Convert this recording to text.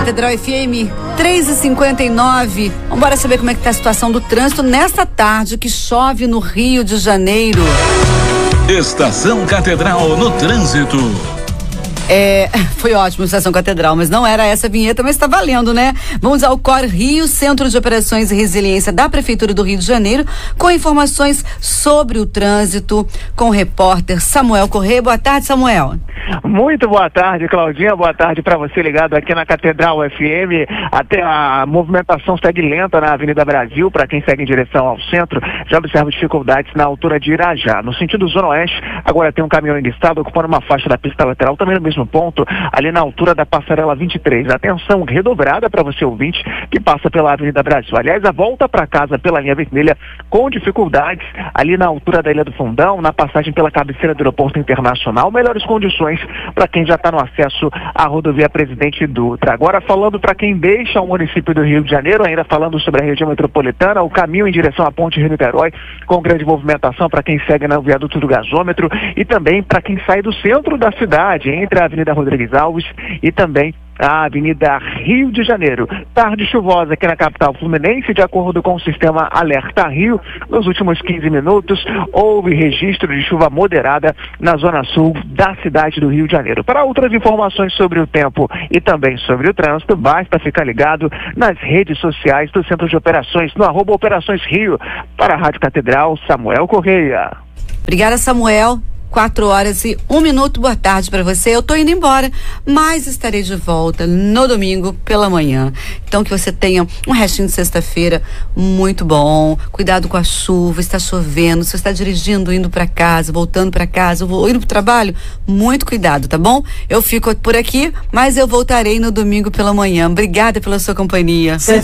Catedral FM 3h59. Vamos saber como é que tá a situação do trânsito nesta tarde que chove no Rio de Janeiro. Estação Catedral no trânsito. Foi ótimo, Estação Catedral, mas não era essa vinheta, mas tá valendo, né? Vamos ao Cor Rio, Centro de Operações e Resiliência da Prefeitura do Rio de Janeiro, com informações sobre o trânsito, com o repórter Samuel Correia. Boa tarde, Samuel. Muito boa tarde, Claudinha. Boa tarde para você ligado aqui na Catedral FM. Até a movimentação segue lenta na Avenida Brasil, para quem segue em direção ao centro. Já observo dificuldades na altura de Irajá. No sentido Zona Oeste, agora tem um caminhão enguiçado ocupando uma faixa da pista lateral, também no mesmo ponto, ali na altura da passarela 23. Atenção redobrada para você ouvinte que passa pela Avenida Brasil. Aliás, a volta para casa pela linha vermelha com dificuldades ali na altura da Ilha do Fundão, na passagem pela cabeceira do aeroporto internacional. Melhores condições para quem já está no acesso à rodovia Presidente Dutra. Agora falando para quem deixa o município do Rio de Janeiro, ainda falando sobre a região metropolitana, o caminho em direção à Ponte Rio-Niterói com grande movimentação para quem segue no viaduto do gasômetro e também para quem sai do centro da cidade, entre a Avenida Rodrigues Alves e também a Avenida Rio de Janeiro. Tarde chuvosa aqui na capital fluminense, de acordo com o sistema Alerta Rio. Nos últimos 15 minutos, houve registro de chuva moderada na zona sul da cidade do Rio de Janeiro. Para outras informações sobre o tempo e também sobre o trânsito, basta ficar ligado nas redes sociais do Centro de Operações, no @Operações Rio. Para a Rádio Catedral, Samuel Correia. Obrigada, Samuel. 4h01. Boa tarde para você. Eu tô indo embora, mas estarei de volta no domingo pela manhã. Então que você tenha um restinho de sexta-feira muito bom. Cuidado com a chuva, está chovendo. Se você está dirigindo, indo para casa, voltando para casa, ou indo pro trabalho, muito cuidado, tá bom? Eu fico por aqui, mas eu voltarei no domingo pela manhã. Obrigada pela sua companhia.